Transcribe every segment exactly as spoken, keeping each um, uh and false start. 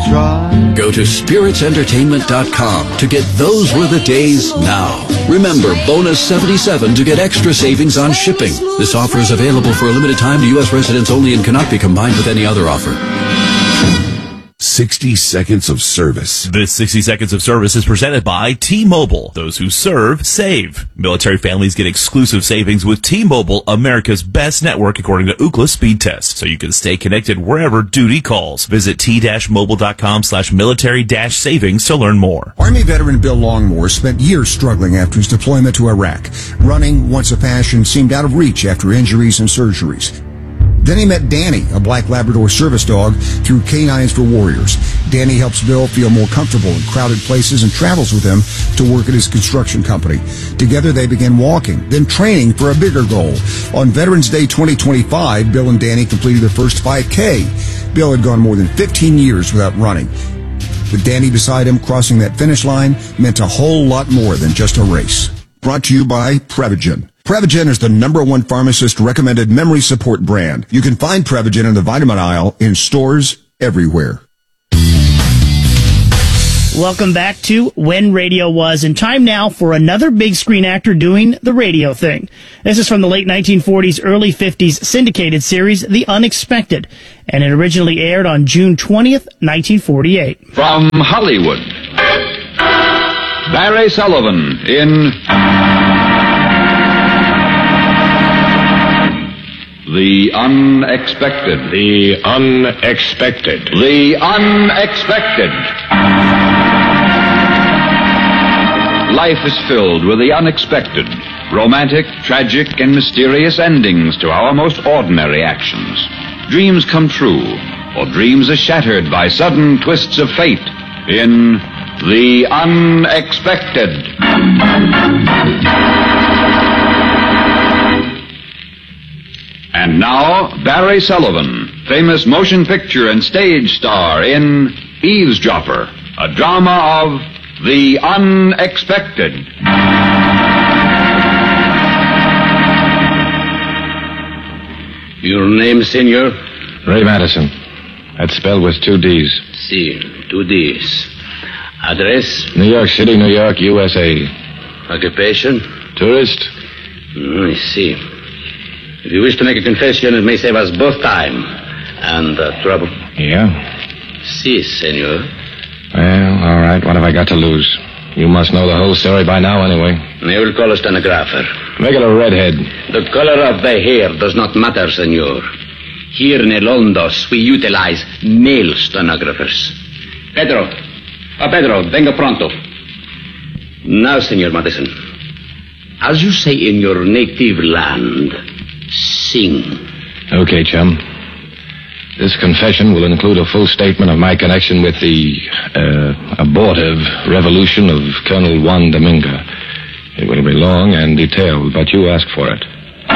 try. Go to spirits entertainment dot com to get Those Were the Days now. Remember, bonus seventy-seven to get extra savings on shipping. This offer is available for a limited time to U S residents only and cannot be combined with any other offer. sixty seconds of service. This sixty seconds of service is presented by T-Mobile. Those who serve, save. Military families get exclusive savings with T-Mobile, America's best network according to Ookla speed test. So you can stay connected wherever duty calls. Visit t-mobile.com slash military dash savings to learn more. Army veteran Bill Longmore spent years struggling after his deployment to Iraq. Running, once a passion, seemed out of reach after injuries and surgeries. Then he met Danny, a black Labrador service dog, through Canines for Warriors. Danny helps Bill feel more comfortable in crowded places and travels with him to work at his construction company. Together they began walking, then training for a bigger goal. On Veterans Day twenty twenty-five, Bill and Danny completed their first five K. Bill had gone more than fifteen years without running. With Danny beside him, crossing that finish line meant a whole lot more than just a race. Brought to you by Prevagen. Prevagen is the number one pharmacist-recommended memory support brand. You can find Prevagen in the vitamin aisle in stores everywhere. Welcome back to When Radio Was, and time now for another big screen actor doing the radio thing. This is from the late nineteen forties, early fifties syndicated series, The Unexpected, and it originally aired on June twentieth, nineteen forty-eight. From Hollywood, Barry Sullivan in The Unexpected. The Unexpected. The Unexpected. Life is filled with the unexpected, romantic, tragic, and mysterious endings to our most ordinary actions. Dreams come true, or dreams are shattered by sudden twists of fate in The Unexpected. And now, Barry Sullivan, famous motion picture and stage star in Eavesdropper, a drama of the unexpected. Your name, senor? Ray Madison. That's spelled with two D's. See, two D's. Address? New York City, New York, U S A. Occupation? Tourist? Mm, I see. If you wish to make a confession, it may save us both time and uh, trouble. Yeah? Si, senor. Well, all right. What have I got to lose? You must know the whole story by now, anyway. I will call a stenographer. Make it a redhead. The color of the hair does not matter, senor. Here in El Ondos, we utilize male stenographers. Pedro. Oh, Pedro, venga pronto. Now, senor Madison, as you say in your native land, sing. Okay, chum. This confession will include a full statement of my connection with the uh, abortive revolution of Colonel Juan Domingo. It will be long and detailed, but you asked for it.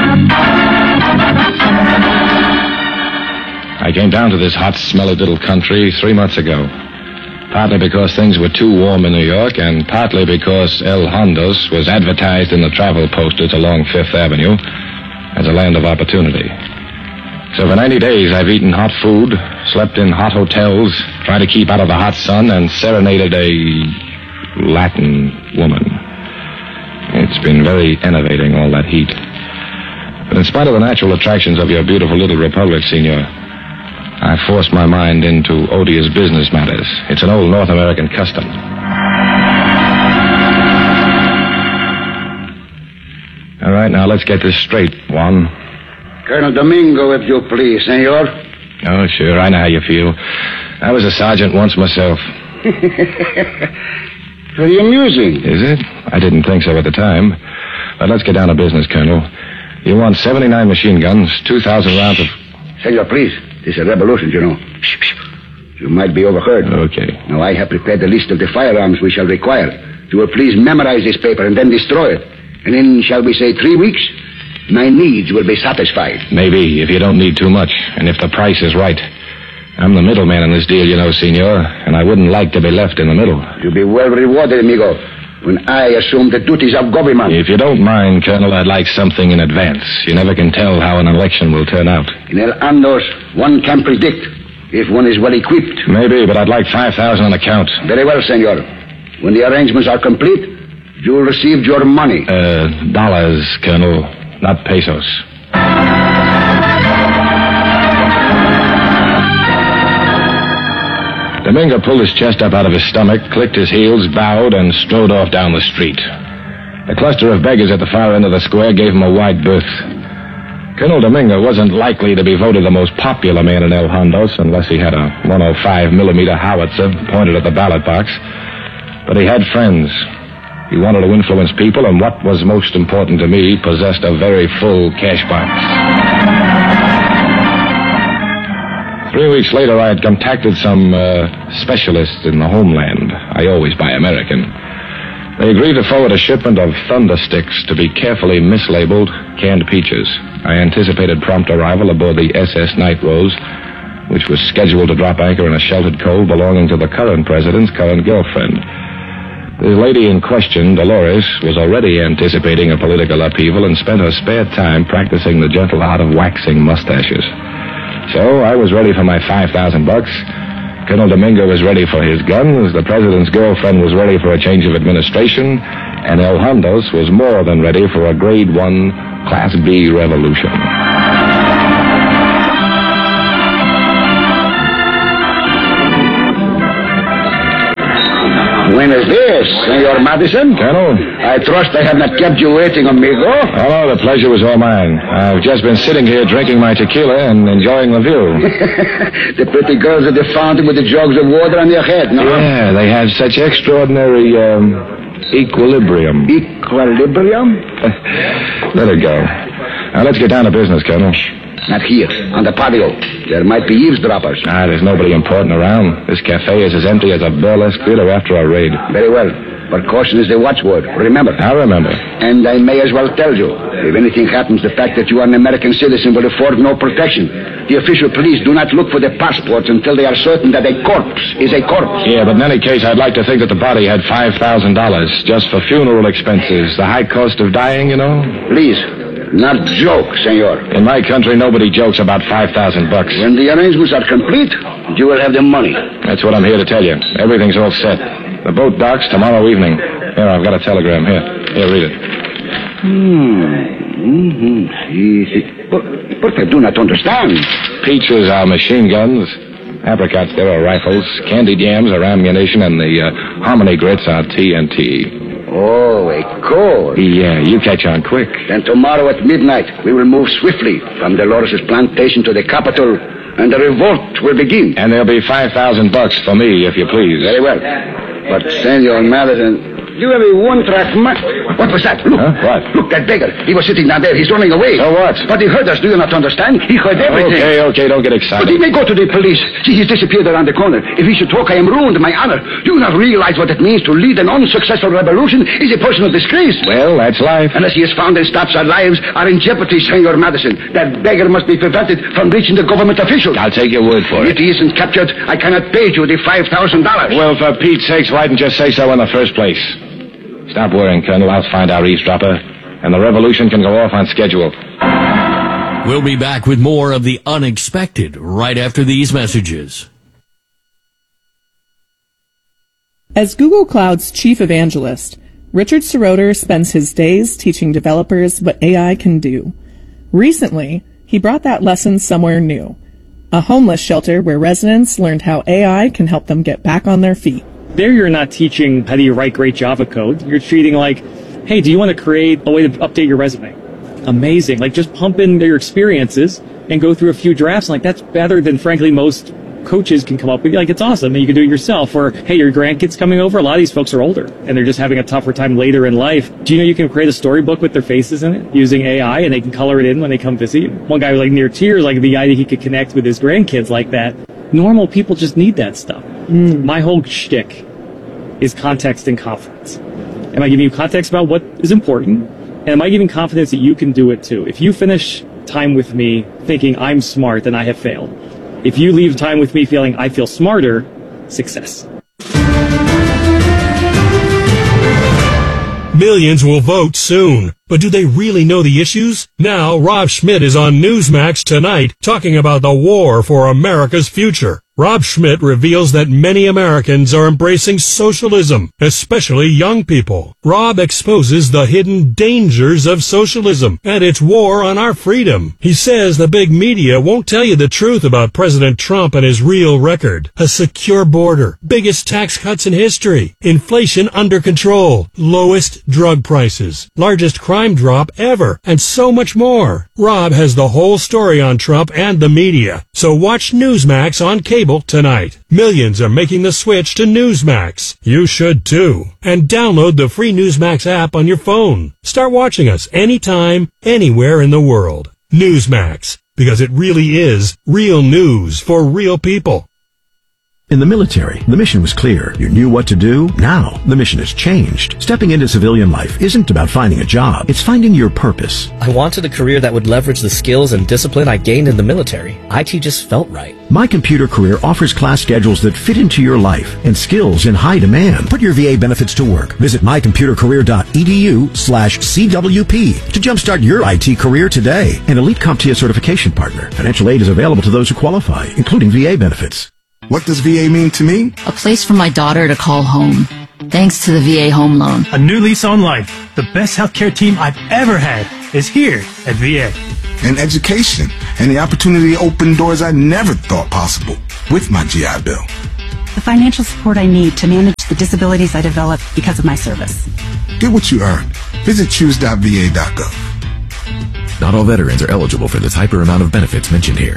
I came down to this hot, smelly little country three months ago. Partly because things were too warm in New York, and partly because El Hondos was advertised in the travel posters along Fifth Avenue as a land of opportunity. So for ninety days, I've eaten hot food, slept in hot hotels, tried to keep out of the hot sun, and serenaded a Latin woman. It's been very enervating, all that heat. But in spite of the natural attractions of your beautiful little republic, senor, I forced my mind into odious business matters. It's an old North American custom. All right, now let's get this straight, Juan. Colonel Domingo, if you please, senor. Oh, sure, I know how you feel. I was a sergeant once myself. Very amusing. Is it? I didn't think so at the time. But let's get down to business, Colonel. You want seventy-nine machine guns, two thousand rounds of... Senor, please. This is a revolution, you know. You might be overheard. Okay. Now, I have prepared a list of the firearms we shall require. You will please memorize this paper and then destroy it. And in, shall we say, three weeks, my needs will be satisfied. Maybe, if you don't need too much, and if the price is right. I'm the middleman in this deal, you know, senor, and I wouldn't like to be left in the middle. You'll be well rewarded, amigo, when I assume the duties of government. If you don't mind, Colonel, I'd like something in advance. You never can tell how an election will turn out. In El Andos, one can predict. if one is well equipped. Maybe, but I'd like five thousand on account. Very well, senor. When the arrangements are complete, you will receive your money. Uh, dollars, Colonel, not pesos. Domingo pulled his chest up out of his stomach, clicked his heels, bowed, and strode off down the street. The cluster of beggars at the far end of the square gave him a wide berth. Colonel Domingo wasn't likely to be voted the most popular man in El Hondos unless he had a one oh five millimeter howitzer pointed at the ballot box. But he had friends. He wanted to influence people, and what was most important to me, possessed a very full cash box. Three weeks later, I had contacted some uh, specialists in the homeland. I always buy American. They agreed to forward a shipment of thunder sticks to be carefully mislabeled canned peaches. I anticipated prompt arrival aboard the S S Night Rose, which was scheduled to drop anchor in a sheltered cove belonging to the current president's current girlfriend. The lady in question, Dolores, was already anticipating a political upheaval and spent her spare time practicing the gentle art of waxing mustaches. So I was ready for my five thousand bucks. Colonel Domingo was ready for his guns, the president's girlfriend was ready for a change of administration, and El Hondos was more than ready for a grade one, class B revolution. Buenos dias, Senor Madison. Colonel? I trust I have not kept you waiting, amigo. Oh, no, the pleasure was all mine. I've just been sitting here drinking my tequila and enjoying the view. The pretty girls at the fountain with the jugs of water on their head, no? Yeah, they have such extraordinary, um, equilibrium. Equilibrium? Let it go. Now, let's get down to business, Colonel. Not here, on the patio. There might be eavesdroppers. Ah, there's nobody important around. This cafe is as empty as a burlesque theater after a raid. Very well. But caution is the watchword. Remember. I remember. And I may as well tell you, if anything happens, the fact that you are an American citizen will afford no protection. The official police do not look for the passports until they are certain that a corpse is a corpse. Yeah, but in any case, I'd like to think that the body had five thousand dollars just for funeral expenses. The high cost of dying, you know? Please, not joke, senor. In my country, nobody jokes about five thousand bucks. When the arrangements are complete, you will have the money. That's what I'm here to tell you. Everything's all set. The boat docks tomorrow evening. Here, I've got a telegram. Here. Here, read it. Hmm. Mm-hmm. See, but, but I do not understand. Peaches are machine guns. Apricots, there are rifles. Candied yams are ammunition. And the uh, hominy grits are T N T. Oh, a code. Yeah, you catch on quick. Then tomorrow at midnight, we will move swiftly from Dolores' plantation to the capital, and the revolt will begin. And there'll be five thousand bucks for me, if you please. Very well. But, Senor Madison, you have a one-track ma- What was that? Look. Huh? What? Look, that beggar. He was sitting down there. He's running away. So what? But he heard us. Do you not understand? He heard everything. Okay, okay, don't get But excited. he may go to the police. See, he's disappeared around the corner. If he should talk, I am ruined, my honor. Do you not realize what it means to lead an unsuccessful revolution is a personal disgrace? Well, that's life. Unless he is found and stops, our lives are in jeopardy, Senor Madison. That beggar must be prevented from reaching the government officials. I'll take your word for If it. he isn't captured, I cannot pay you the five thousand dollars. Well, for Pete's sakes, why didn't you say so in the first place? Stop worrying, Colonel. I'll find our eavesdropper, and the revolution can go off on schedule. We'll be back with more of the unexpected right after these messages. As Google Cloud's chief evangelist, Richard Seroter spends his days teaching developers what A I can do. Recently, he brought that lesson somewhere new, a homeless shelter where residents learned how A I can help them get back on their feet. There you're not teaching how do you write great Java code. You're treating like, hey, do you want to create a way to update your resume? Amazing. Like, just pump in your experiences and go through a few drafts. Like, that's better than, frankly, most coaches can come up with. Like, it's awesome, and you can do it yourself. Or, hey, your grandkids coming over. A lot of these folks are older, and they're just having a tougher time later in life. Do you know you can create a storybook with their faces in it using A I, and they can color it in when they come visit you? One guy was like near tears, like the idea he could connect with his grandkids like that. Normal people just need that stuff. Mm. My whole shtick is context and confidence. Am I giving you context about what is important? And am I giving confidence that you can do it too? If you finish time with me thinking I'm smart, then I have failed. If you leave time with me feeling I feel smarter, success. Millions will vote soon. but do they really know the issues? Now, Rob Schmidt is on Newsmax tonight talking about the war for America's future. Rob Schmidt reveals that many Americans are embracing socialism, especially young people. Rob exposes the hidden dangers of socialism and its war on our freedom. He says the big media won't tell you the truth about President Trump and his real record. A secure border, biggest tax cuts in history, inflation under control, lowest drug prices, largest crime drop ever, and so much more. Rob has the whole story on Trump and the media. So watch Newsmax on cable tonight. Millions are making the switch to Newsmax. You should too. And download the free Newsmax app on your phone. Start watching us anytime, anywhere in the world. Newsmax, because it really is real news for real people. In the military, the mission was clear. You knew what to do. Now, the mission has changed. Stepping into civilian life isn't about finding a job. It's finding your purpose. I wanted a career that would leverage the skills and discipline I gained in the military. I T just felt right. My Computer Career offers class schedules that fit into your life and skills in high demand. Put your V A benefits to work. Visit mycomputercareer.edu slash CWP to jumpstart your I T career today. An Elite CompTIA certification partner. Financial aid is available to those who qualify, including V A benefits. What does V A mean to me? A place for my daughter to call home, thanks to the V A Home Loan. A new lease on life. The best healthcare team I've ever had is here at V A. And education, and the opportunity to open doors I never thought possible with my G I Bill. The financial support I need to manage the disabilities I developed because of my service. Get what you earned. Visit choose dot V A dot gov. Not all veterans are eligible for the type or amount of benefits mentioned here.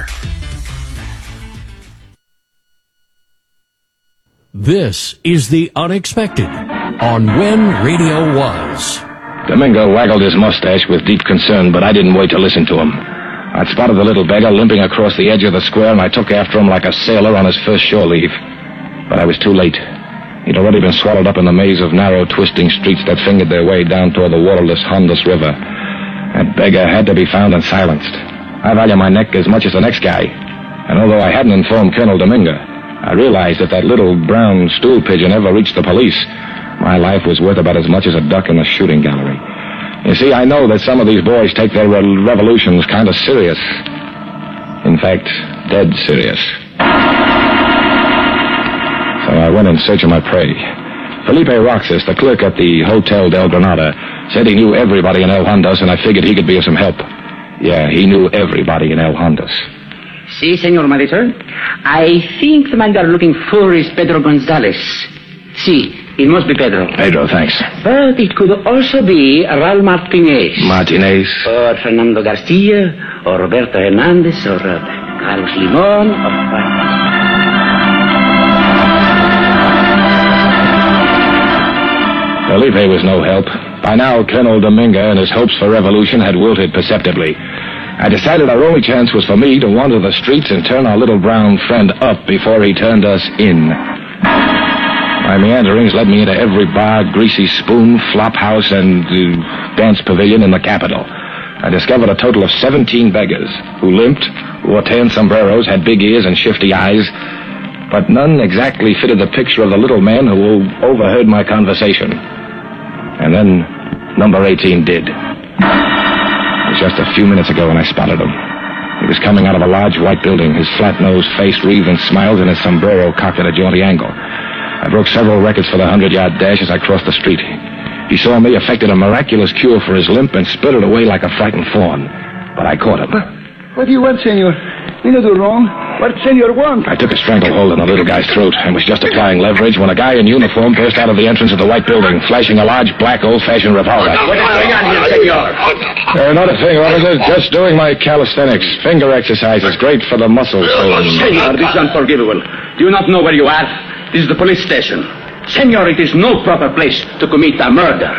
This is The Unexpected on When Radio Was. Domingo waggled his mustache with deep concern, but I didn't wait to listen to him. I'd spotted the little beggar limping across the edge of the square, and I took after him like a sailor on his first shore leave. But I was too late. He'd already been swallowed up in the maze of narrow, twisting streets that fingered their way down toward the waterless Hondas River. That beggar had to be found and silenced. I value my neck as much as the next guy, and although I hadn't informed Colonel Domingo, I realized if that little brown stool pigeon ever reached the police, my life was worth about as much as a duck in a shooting gallery. You see, I know that some of these boys take their re- revolutions kind of serious. In fact, dead serious. So I went in search of my prey. Felipe Roxas, the clerk at the Hotel Del Granada, said he knew everybody in El Hondas, and I figured he could be of some help. Yeah, he knew everybody in El Hondas. Si, Senor Monitor. I think the man you're looking for is Pedro Gonzalez. Si, it must be Pedro. Pedro, thanks. But it could also be Raul Martinez. Martinez? Or Fernando Garcia, or Roberto Hernandez, or uh, Carlos Limon, or... Felipe was no help. By now, Colonel Domingo and his hopes for revolution had wilted perceptibly. I decided our only chance was for me to wander the streets and turn our little brown friend up before he turned us in. My meanderings led me into every bar, greasy spoon, flop house, and uh, dance pavilion in the capital. I discovered a total of seventeen beggars who limped, wore tan sombreros, had big ears and shifty eyes, but none exactly fitted the picture of the little man who overheard my conversation. And then number eighteen did. It was just a few minutes ago when I spotted him. He was coming out of a large white building, his flat-nosed face wreathed in smiles and his sombrero cocked at a jaunty angle. I broke several records for the hundred-yard dash as I crossed the street. He saw me, effected a miraculous cure for his limp, and spurted away like a frightened fawn. But I caught him. What do you want, senor? We no do wrong. What senor want? I took a stranglehold in the little guy's throat and was just applying leverage when a guy in uniform burst out of the entrance of the white building, flashing a large black old-fashioned revolver. What is going on here, senor? Uh, not a thing, officer. Just doing my calisthenics. Finger exercises. Great for the muscles. Oh, senor, this is unforgivable. Do you not know where you are? This is the police station. Senor, it is no proper place to commit a murder.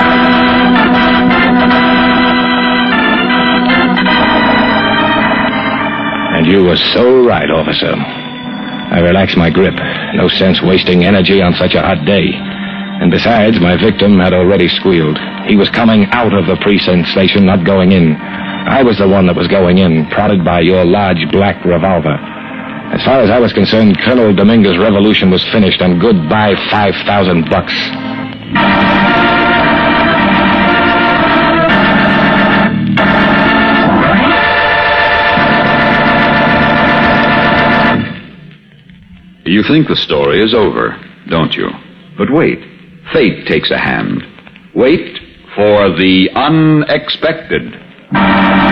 And you were so right, officer. I relaxed my grip. No sense wasting energy on such a hot day. And besides, my victim had already squealed. He was coming out of the precinct station, not going in. I was the one that was going in, prodded by your large black revolver. As far as I was concerned, Colonel Dominguez's revolution was finished, and goodbye five thousand bucks. You think the story is over, don't you? But wait. Fate takes a hand. Wait for the unexpected.